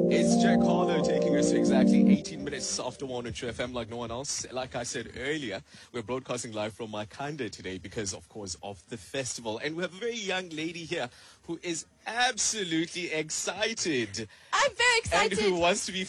It's Jack Harlow taking us to exactly 18 minutes after 1 at True FM like no one else. Like I said earlier, we're broadcasting live from Makanda today because, of course, of the festival. And we have a very young lady here who is absolutely excited. I'm very excited. And who wants to be